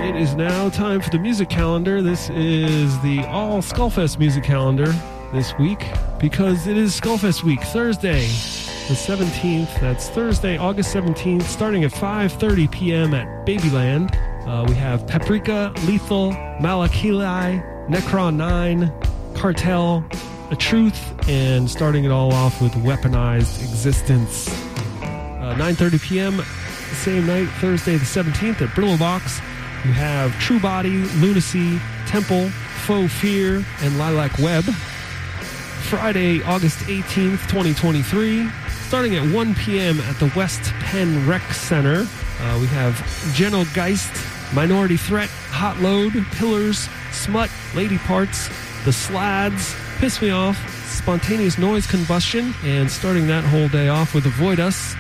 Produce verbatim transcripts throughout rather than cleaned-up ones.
It is now time for the music calendar. This is the all Skullfest music calendar this week because it is Skullfest week, Thursday the seventeenth. That's Thursday, August seventeenth, starting at five thirty p.m. at Babyland. Uh, we have Paprika, Lethal, Malakili, Necron nine, Cartel, A Truth, and starting it all off with Weaponized Existence. Uh, nine thirty p.m. the same night, Thursday the seventeenth at Brillo Box. You have True Body, Lunacy, Temple, Faux Fear, and Lilac Web. Friday, August eighteenth, twenty twenty-three, starting at one p.m. at the West Penn Rec Center. Uh, we have Genogeist, Minority Threat, Hot Load, Pillars, Smut, Lady Parts, The Slads, Piss Me Off, Spontaneous Noise Combustion, and starting that whole day off with Avoid Us.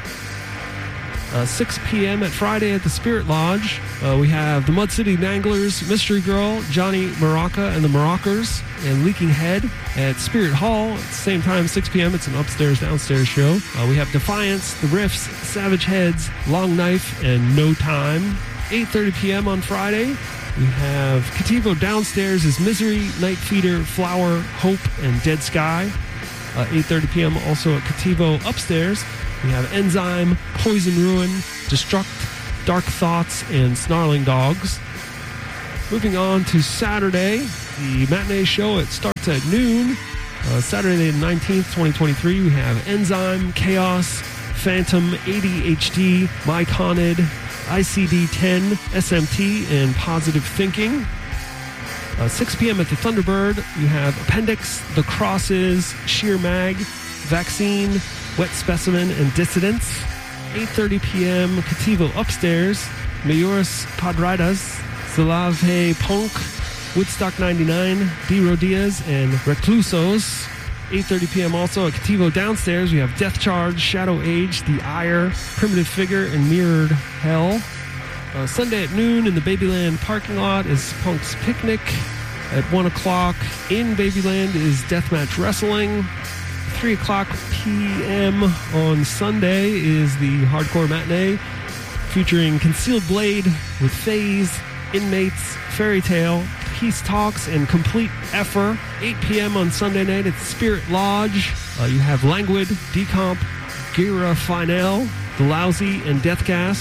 Uh, six p.m. at Friday at the Spirit Lodge. Uh, we have the Mud City Nanglers, Mystery Girl, Johnny Maraca and the Marackers, and Leaking Head at Spirit Hall. At the same time, six p.m. It's an upstairs-downstairs show. Uh, we have Defiance, The Riffs, Savage Heads, Long Knife, and No Time. eight thirty p.m. on Friday. We have Kativo downstairs is Misery, Night Feeder, Flower, Hope, and Dead Sky. Uh, eight thirty p.m. also at Kativo upstairs. We have Enzyme, Poison Ruin, Destruct, Dark Thoughts, and Snarling Dogs. Moving on to Saturday, the matinee show. It starts at noon. Uh, Saturday the nineteenth, twenty twenty-three, we have Enzyme, Chaos, Phantom, A D H D, Myconid, I C D ten, S M T, and Positive Thinking. Uh, six p.m. at the Thunderbird, you have Appendix, The Crosses, Sheer Mag, Vaccine, Wet Specimen, and Dissidents. eight thirty p.m. Kativo upstairs, Majoris Padradas, Zalave Punk, Woodstock ninety-nine, D. Rodias, and Reclusos. eight thirty p.m. also at Kativo downstairs, we have Death Charge, Shadow Age, The Ire, Primitive Figure, and Mirrored Hell. Uh, Sunday at noon in the Babyland parking lot is Punk's Picnic. At one o'clock in Babyland is Deathmatch Wrestling. three o'clock p.m. on Sunday is the Hardcore Matinee featuring Concealed Blade with Phase, Inmates, Fairy Tale, Peace Talks, and Complete Effer. eight p.m. on Sunday night at Spirit Lodge. Uh, you have Languid, Decomp, Gira Final, The Lousy, and Death Gasp.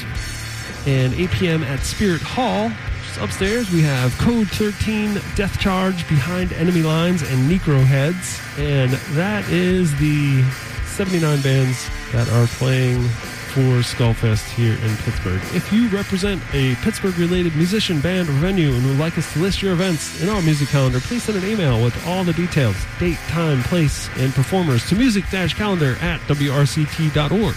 And eight p.m. at Spirit Hall. Just upstairs, we have Code thirteen, Death Charge, Behind Enemy Lines, and Necro Heads. And that is the seventy-nine bands that are playing for Skullfest here in Pittsburgh. If you represent a Pittsburgh-related musician, band, or venue and would like us to list your events in our music calendar, please send an email with all the details, date, time, place, and performers to music-calendar at W R C T dot org.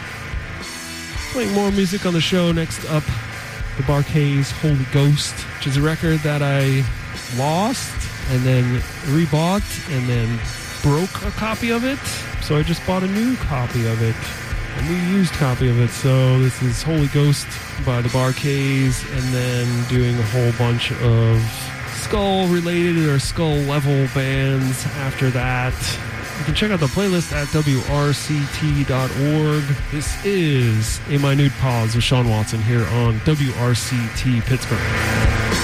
Playing more music on the show. Next up, the Bar-Kays' Holy Ghost, which is a record that I lost and then rebought and then broke a copy of it. So I just bought a new copy of it, a new used copy of it. So this is Holy Ghost by the Bar-Kays, and then doing a whole bunch of Skull-related or Skull-level bands after that. You can check out the playlist at W R C T dot org. This is A Minute Pause with Sean Watson here on W R C T Pittsburgh.